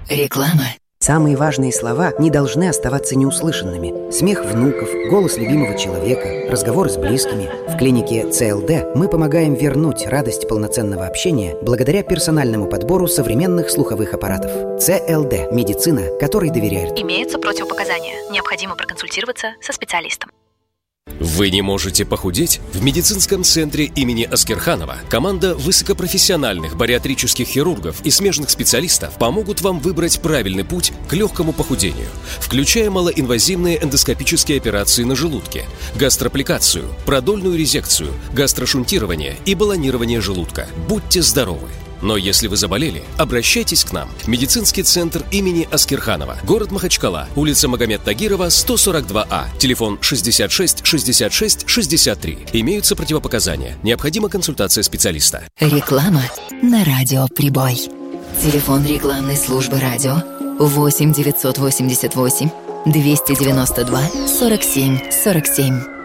Реклама. Самые важные слова не должны оставаться неуслышанными. Смех внуков, голос любимого человека, разговоры с близкими. В клинике ЦЛД мы помогаем вернуть радость полноценного общения благодаря персональному подбору современных слуховых аппаратов. ЦЛД – медицина, которой доверяют. Имеются противопоказания. Необходимо проконсультироваться со специалистом. Вы не можете похудеть? В медицинском центре имени Аскерханова команда высокопрофессиональных бариатрических хирургов и смежных специалистов помогут вам выбрать правильный путь к легкому похудению, включая малоинвазивные эндоскопические операции на желудке, гастроаппликацию, продольную резекцию, гастрошунтирование и баллонирование желудка. Будьте здоровы! Но если вы заболели, обращайтесь к нам. Медицинский центр имени Аскерханова. Город Махачкала. Улица Магомед Тагирова, 142А. Телефон 66 66 63. Имеются противопоказания. Необходима консультация специалиста. Реклама на радио «Прибой». Телефон рекламной службы радио 8 988 292 47 47.